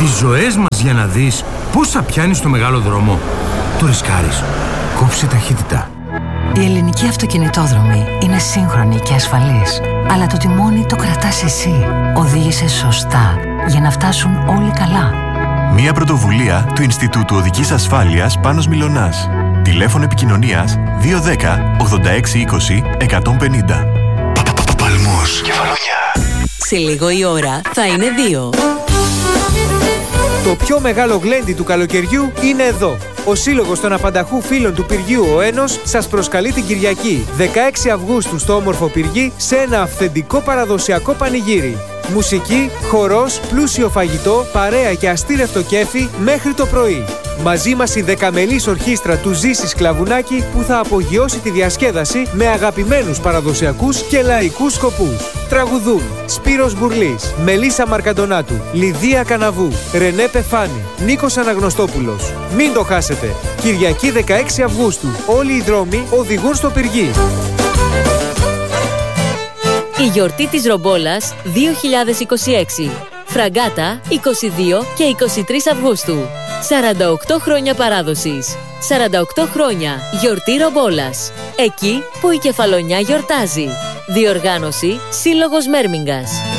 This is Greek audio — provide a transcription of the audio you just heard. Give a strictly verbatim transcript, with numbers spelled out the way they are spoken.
Τις ζωές μας για να δεις πώς θα πιάνεις το μεγάλο δρόμο. Το ρισκάρεις. Κόψε ταχύτητα. Η ελληνική αυτοκινητόδρομη είναι σύγχρονη και ασφαλής. Αλλά το τιμόνι το κρατάς εσύ. Οδήγησε σωστά για να φτάσουν όλοι καλά. Μια πρωτοβουλία του Ινστιτούτου Οδικής Ασφάλειας Πάνος Μιλωνάς. Τηλέφωνο επικοινωνίας δύο ένα μηδέν ογδόντα έξι είκοσι εκατόν πενήντα. Παλμός, Κεφαλονιά. Σε λίγο η ώρα θα είναι δύο. Το πιο μεγάλο γλέντι του καλοκαιριού είναι εδώ. Ο Σύλλογος των Απανταχού Φίλων του Πυργίου ο Ένος σας προσκαλεί την Κυριακή δεκαέξι Αυγούστου στο όμορφο Πυργί σε ένα αυθεντικό παραδοσιακό πανηγύρι. Μουσική, χορός, πλούσιο φαγητό, παρέα και αστήρευτο κέφι μέχρι το πρωί. Μαζί μας η δεκαμελής ορχήστρα του Ζήσης Κλαβουνάκη που θα απογειώσει τη διασκέδαση με αγαπημένους παραδοσιακούς και λαϊκούς σκοπούς. Τραγουδούν Σπύρος Μπουρλής, Μελίσσα Μαρκαντονάτου, Λιδία Καναβού, Ρενέ Πεφάνη, Νίκος Αναγνωστόπουλος. Μην το χάσετε! Κυριακή δεκαέξι Αυγούστου. Όλοι οι δρόμοι οδηγούν στο Πυργί. Η γιορτή της Ρομπόλας δύο χιλιάδες είκοσι έξι. Φραγκάτα είκοσι δύο και είκοσι τρεις Αυγούστου. σαράντα οκτώ χρόνια παράδοσης. σαράντα οκτώ χρόνια γιορτή Ρομπόλας. Εκεί που η Κεφαλονιά γιορτάζει. Διοργάνωση Σύλλογος Μέρμιγγας.